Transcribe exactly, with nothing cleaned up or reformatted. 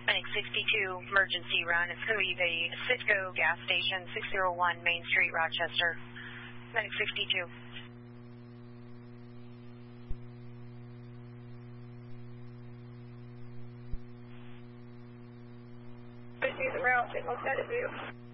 Medic sixty-two, emergency run. It's going to be the Citgo gas station, six oh one Main Street, Rochester. Medic sixty-two. I see the route. It looks at it view.